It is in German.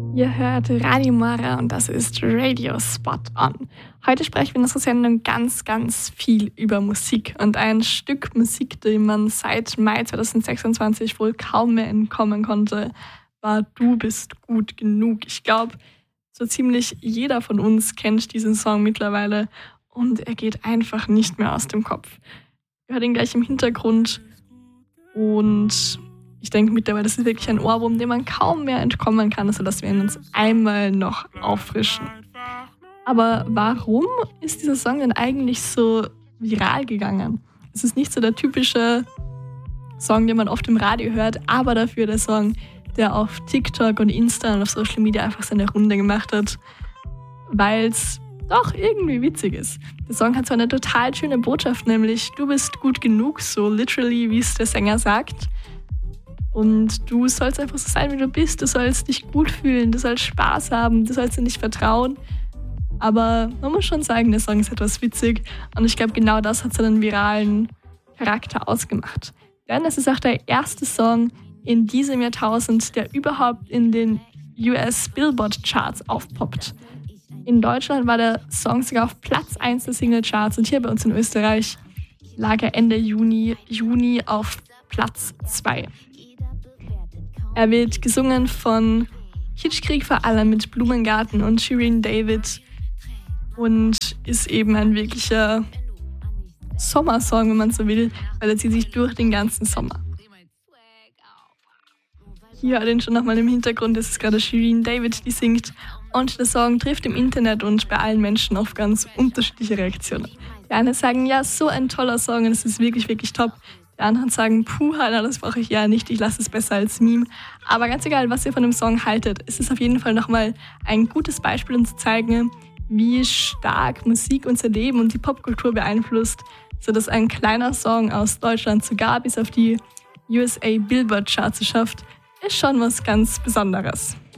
Ihr hört Radio Mara und das ist Radio Spot On. Heute sprechen wir in unserer Sendung ganz viel über Musik und ein Stück Musik, dem man seit Mai 2026 wohl kaum mehr entkommen konnte, war Du bist gut genug. Ich glaube, so ziemlich jeder von uns kennt diesen Song mittlerweile und er geht einfach nicht mehr aus dem Kopf. Wir hören ihn gleich im Hintergrund und ich denke mittlerweile, das ist wirklich ein Ohrwurm, dem man kaum mehr entkommen kann, sodass wir ihn uns einmal noch auffrischen. Aber warum ist dieser Song denn eigentlich so viral gegangen? Es ist nicht so der typische Song, den man oft im Radio hört, aber dafür der Song, der auf TikTok und Insta und auf Social Media einfach seine Runde gemacht hat, weil es doch irgendwie witzig ist. Der Song hat so eine total schöne Botschaft, nämlich du bist gut genug, so literally, wie es der Sänger sagt. Und du sollst einfach so sein, wie du bist. Du sollst dich gut fühlen, du sollst Spaß haben, du sollst dir nicht vertrauen. Aber man muss schon sagen, der Song ist etwas witzig. Und ich glaube, genau das hat seinen viralen Charakter ausgemacht. Denn es ist auch der erste Song in diesem Jahrtausend, der überhaupt in den US Billboard Charts aufpoppt. In Deutschland war der Song sogar auf Platz 1 der Single-Charts und hier bei uns in Österreich lag er Ende Juni auf Platz 2. Er wird gesungen von Kitschkrieg vor allem mit Blumengarten und Shirin David und ist eben ein wirklicher Sommersong, wenn man so will, weil er zieht sich durch den ganzen Sommer. Hier hört ihn schon nochmal im Hintergrund, das ist gerade Shirin David, die singt und der Song trifft im Internet und bei allen Menschen auf ganz unterschiedliche Reaktionen. Die einen sagen, ja, so ein toller Song und es ist wirklich top. Die anderen sagen, puh, Hanna, das brauche ich ja nicht, ich lasse es besser als Meme. Aber ganz egal, was ihr von dem Song haltet, es ist auf jeden Fall nochmal ein gutes Beispiel, um zu zeigen, wie stark Musik unser Leben und die Popkultur beeinflusst, sodass ein kleiner Song aus Deutschland sogar bis auf die USA Billboard Charts schafft, ist schon was ganz Besonderes.